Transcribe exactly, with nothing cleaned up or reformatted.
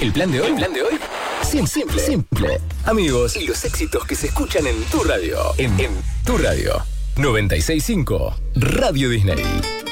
El plan de hoy, el plan de hoy, simple, simple, simple. Amigos, y los éxitos que se escuchan en tu radio. En, en tu radio. noventa y seis punto cinco Radio Disney.